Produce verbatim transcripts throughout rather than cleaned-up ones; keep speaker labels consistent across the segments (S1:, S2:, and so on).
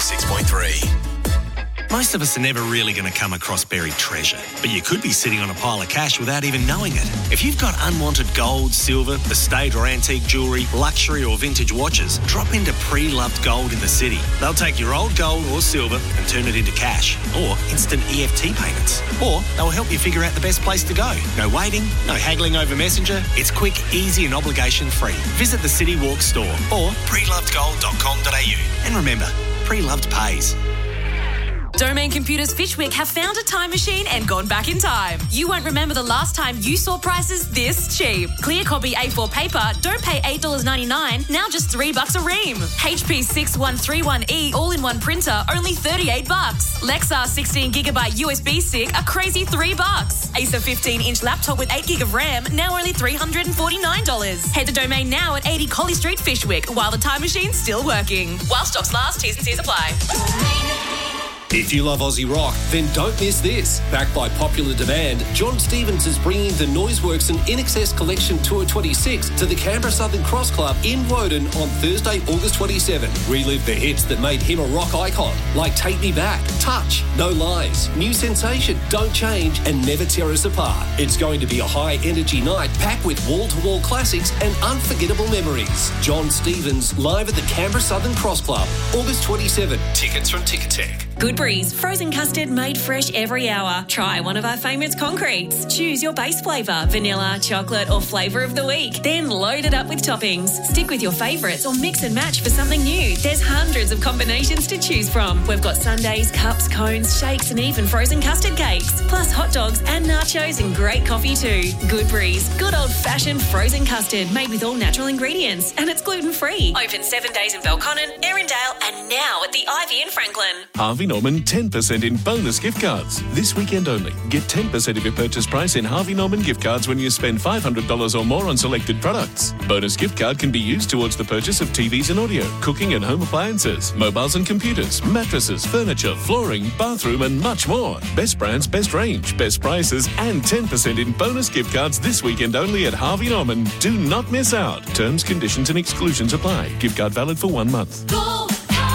S1: six point three.
S2: Most of us are never really going to come across buried treasure, but you could be sitting on a pile of cash without even knowing it. If you've got unwanted gold, silver, estate or antique jewellery, luxury or vintage watches, drop into Pre-Loved Gold in the city. They'll take your old gold or silver and turn it into cash or instant E F T payments. Or they'll help you figure out the best place to go. No waiting, no haggling over Messenger. It's quick, easy and obligation-free. Visit the City Walk store or pre loved gold dot com dot a u. And remember, Pre-Loved pays.
S3: Domain Computers Fishwick have found a time machine and gone back in time. You won't remember the last time you saw prices this cheap. Clear copy A four paper, don't pay eight dollars ninety-nine, now just three bucks a ream. H P six one three one E all-in-one printer, only thirty-eight bucks. Lexar sixteen gigabyte U S B stick, a crazy three bucks. Acer fifteen inch laptop with eight gig of RAM, now only three hundred forty-nine dollars. Head to Domain now at eighty Colley Street, Fishwick, while the time machine's still working. While stocks last, T's and C's apply.
S4: If you love Aussie rock, then don't miss this. Backed by popular demand, John Stevens is bringing the Noiseworks and I N X S Collection Tour twenty-six to the Canberra Southern Cross Club in Woden on Thursday, August twenty-seventh. Relive the hits that made him a rock icon, like Take Me Back, Touch, No Lies, New Sensation, Don't Change, and Never Tear Us Apart. It's going to be a high-energy night packed with wall-to-wall classics and unforgettable memories. John Stevens, live at the Canberra Southern Cross Club, August twenty-seventh. Tickets from Ticketek.
S3: Good Breeze, frozen custard made fresh every hour. Try one of our favourite concretes. Choose your base flavour, vanilla, chocolate or flavour of the week. Then load it up with toppings. Stick with your favourites or mix and match for something new. There's hundreds of combinations to choose from. We've got sundaes, cups, cones, shakes and even frozen custard cakes. Plus hot dogs and nachos and great coffee too. Good Breeze, good old-fashioned frozen custard made with all natural ingredients and it's gluten-free. Open seven days in Belconnen, Erindale and now at the Ivy in Franklin.
S5: Harvey Norman ten percent in bonus gift cards. This weekend only. Get ten percent of your purchase price in Harvey Norman gift cards when you spend five hundred dollars or more on selected products. Bonus gift card can be used towards the purchase of T Vs and audio, cooking and home appliances, mobiles and computers, mattresses, furniture, flooring, bathroom and much more. Best brands, best range, best prices and ten percent in bonus gift cards this weekend only at Harvey Norman. Do not miss out. Terms, conditions and exclusions apply. Gift card valid for one month.
S6: Go!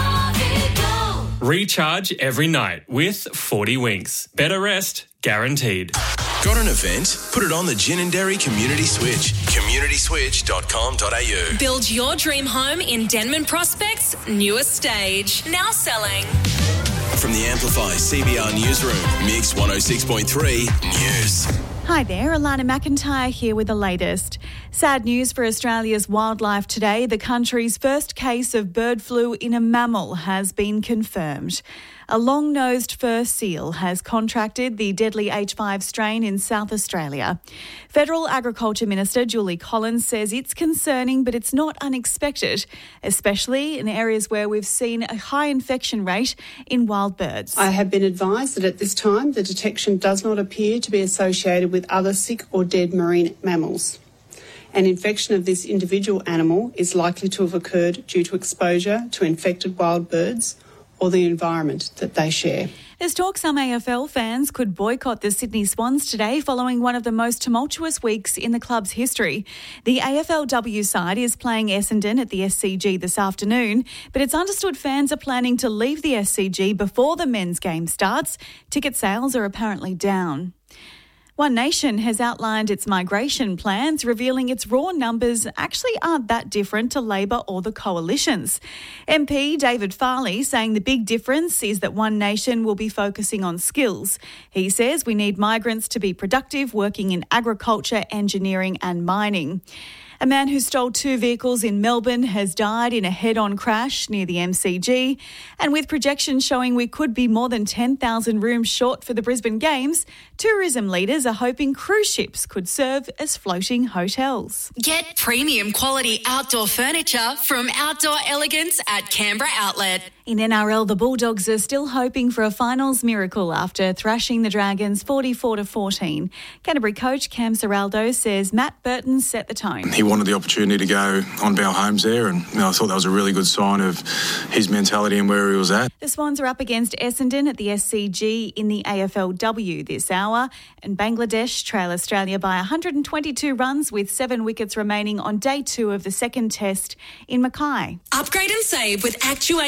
S6: Recharge every night with forty winks. Better rest, guaranteed.
S1: Got an event? Put it on the Gin and Dairy Community Switch. community switch dot com dot a u.
S3: Build your dream home in Denman Prospect's newest stage. Now selling.
S1: From the Amplify C B R Newsroom, Mix one oh six point three News.
S7: Hi there, Alana McIntyre here with the latest. Sad news for Australia's wildlife today. The country's first case of bird flu in a mammal has been confirmed. A long-nosed fur seal has contracted the deadly H five strain in South Australia. Federal Agriculture Minister Julie Collins says it's concerning, but it's not unexpected, especially in areas where we've seen a high infection rate in wild birds.
S8: I have been advised that at this time the detection does not appear to be associated with other sick or dead marine mammals. An infection of this individual animal is likely to have occurred due to exposure to infected wild birds or the environment that they share.
S7: There's talk some A F L fans could boycott the Sydney Swans today following one of the most tumultuous weeks in the club's history. The A F L W side is playing Essendon at the S C G this afternoon, but it's understood fans are planning to leave the S C G before the men's game starts. Ticket sales are apparently down. One Nation has outlined its migration plans, revealing its raw numbers actually aren't that different to Labor or the coalition's. M P David Farley saying the big difference is that One Nation will be focusing on skills. He says we need migrants to be productive, working in agriculture, engineering and mining. A man who stole two vehicles in Melbourne has died in a head-on crash near the M C G. And with projections showing we could be more than ten thousand rooms short for the Brisbane Games, tourism leaders are hoping cruise ships could serve as floating hotels.
S3: Get premium quality outdoor furniture from Outdoor Elegance at Canberra Outlet.
S7: In N R L, the Bulldogs are still hoping for a finals miracle after thrashing the Dragons forty-four to fourteen. Canterbury coach Cam Serraldo says Matt Burton set the tone.
S9: He wanted the opportunity to go on Bell Homes there, and you know, I thought that was a really good sign of his mentality and where he was at.
S7: The Swans are up against Essendon at the S C G in the A F L W this hour, and Bangladesh trail Australia by one hundred twenty-two runs with seven wickets remaining on day two of the second test in Mackay.
S3: Upgrade and save with ActuAGL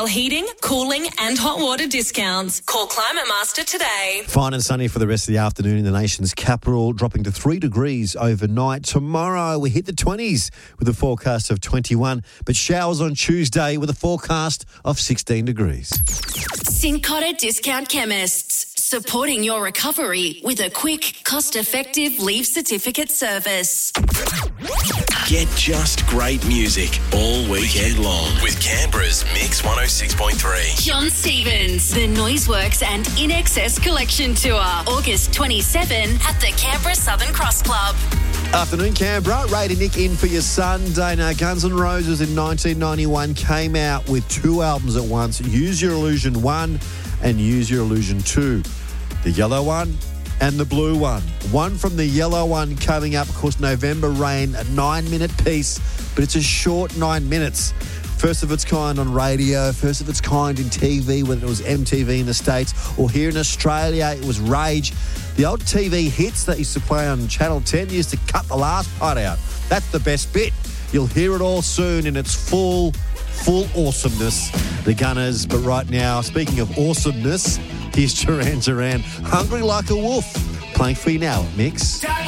S3: heating, cooling and hot water discounts. Call Climate Master today.
S10: Fine and sunny for the rest of the afternoon in the nation's capital, dropping to three degrees overnight. Tomorrow we hit the twenties with a forecast of twenty-one, but showers on Tuesday with a forecast of sixteen degrees.
S3: Cincotta Discount Chemists, supporting your recovery with a quick, cost-effective leave certificate service.
S1: Get just great music all weekend long with Canberra's Mix one oh six point three.
S3: John Stevens, the Noiseworks and In Excess Collection Tour, August twenty-seventh at the Canberra Southern Cross Club.
S10: Afternoon, Canberra. Ray and Nick in for your Sunday. Now, Guns N' Roses in nineteen ninety-one came out with two albums at once, Use Your Illusion one and Use Your Illusion two. The yellow one and the blue one. One from the yellow one coming up, of course, November Rain, a nine-minute piece, but it's a short nine minutes. First of its kind on radio, first of its kind in T V, whether it was M T V in the States or here in Australia, it was Rage. The old T V hits that used to play on Channel ten used to cut the last part out. That's the best bit. You'll hear it all soon in its full, full awesomeness, the Gunners. But right now, speaking of awesomeness, here's Duran Duran, Hungry Like a Wolf, playing for you now at Mix.